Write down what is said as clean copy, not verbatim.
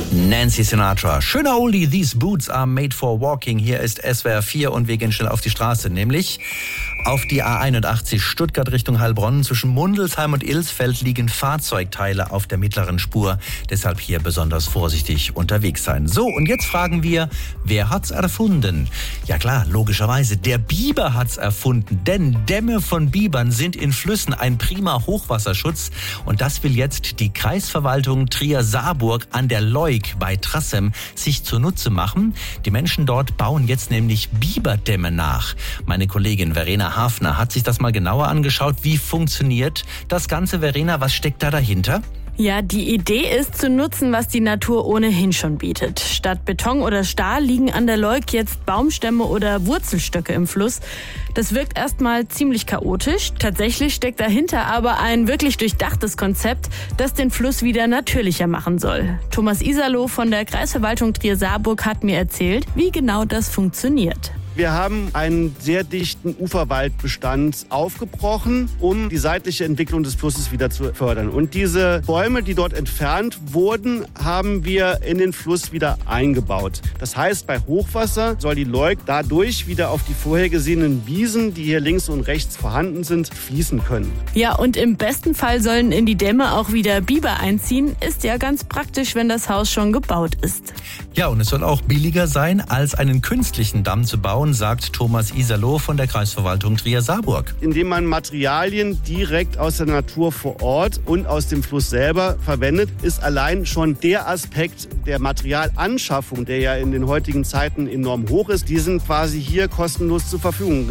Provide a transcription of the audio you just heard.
Nancy Sinatra. Schöner Oldie, these boots are made for walking. Hier ist SWR 4 und wir gehen schnell auf die Straße, nämlich auf die A81 Stuttgart Richtung Heilbronn. Zwischen Mundelsheim und Ilsfeld liegen Fahrzeugteile auf der mittleren Spur. Deshalb hier besonders vorsichtig unterwegs sein. So, und jetzt fragen wir, wer hat's erfunden? Ja klar, logischerweise, der Biber hat's erfunden. Denn Dämme von Bibern sind in Flüssen ein prima Hochwasserschutz. Und das will jetzt die Kreisverwaltung Trier-Saarburg an der Leuk bei Trassem sich zunutze machen. Die Menschen dort bauen jetzt nämlich Biberdämme nach. Meine Kollegin Verena Hafner hat sich das mal genauer angeschaut. Wie funktioniert das Ganze? Verena, was steckt da dahinter? Ja, die Idee ist zu nutzen, was die Natur ohnehin schon bietet. Statt Beton oder Stahl liegen an der Leuk jetzt Baumstämme oder Wurzelstöcke im Fluss. Das wirkt erstmal ziemlich chaotisch. Tatsächlich steckt dahinter aber ein wirklich durchdachtes Konzept, das den Fluss wieder natürlicher machen soll. Thomas Iserloh von der Kreisverwaltung Trier-Saarburg hat mir erzählt, wie genau das funktioniert. Wir haben einen sehr dichten Uferwaldbestand aufgebrochen, um die seitliche Entwicklung des Flusses wieder zu fördern. Und diese Bäume, die dort entfernt wurden, haben wir in den Fluss wieder eingebaut. Das heißt, bei Hochwasser soll die Leuk dadurch wieder auf die vorher gesehenen Wiesen, die hier links und rechts vorhanden sind, fließen können. Ja, und im besten Fall sollen in die Dämme auch wieder Biber einziehen. Ist ja ganz praktisch, wenn das Haus schon gebaut ist. Ja, und es soll auch billiger sein, als einen künstlichen Damm zu bauen, sagt Thomas Iserloh von der Kreisverwaltung Trier-Saarburg. Indem man Materialien direkt aus der Natur vor Ort und aus dem Fluss selber verwendet, ist allein schon der Aspekt der Materialanschaffung, der ja in den heutigen Zeiten enorm hoch ist, die sind quasi hier kostenlos zur Verfügung gestellt.